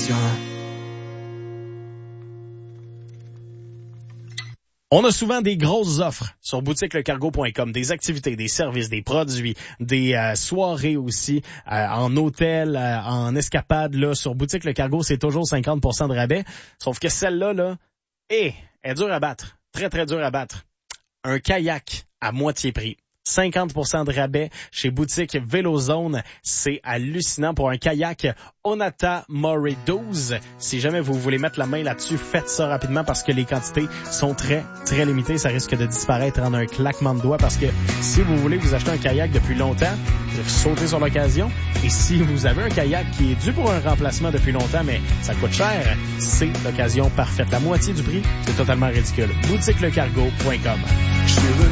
occasion. On a souvent des grosses offres sur boutiquelecargo.com, des activités, des services, des produits, des soirées aussi, en hôtel, en escapade. Là, sur Boutique Le Cargo, c'est toujours 50% de rabais. Sauf que celle-là, là, elle est dure à battre. Très, très dure à battre. Un kayak à moitié prix. 50% de rabais chez Boutique Vélozone. C'est hallucinant pour un kayak Onata Moray 12. Si jamais vous voulez mettre la main là-dessus, faites ça rapidement parce que les quantités sont très, très limitées. Ça risque de disparaître en un claquement de doigts parce que si vous voulez vous acheter un kayak depuis longtemps, vous sautez sur l'occasion. Et si vous avez un kayak qui est dû pour un remplacement depuis longtemps, mais ça coûte cher, c'est l'occasion parfaite. La moitié du prix, c'est totalement ridicule. BoutiqueLecargo.com.